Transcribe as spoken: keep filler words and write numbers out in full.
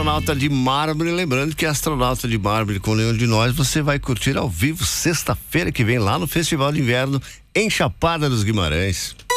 Astronauta de Mármore. Lembrando que Astronauta de Mármore com nenhum de nós você vai curtir ao vivo sexta-feira que vem lá no Festival de Inverno em Chapada dos Guimarães.